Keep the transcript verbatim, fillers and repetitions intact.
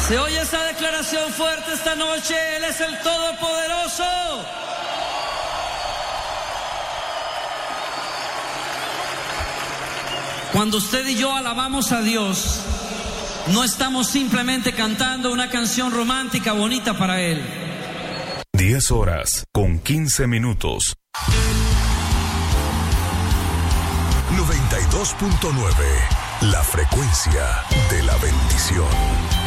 ¿Se oye esa declaración fuerte esta noche? Él es el Todopoderoso. Cuando usted y yo alabamos a Dios, no estamos simplemente cantando una canción romántica bonita para Él. diez horas con quince minutos. noventa y dos punto nueve, la frecuencia de la bendición.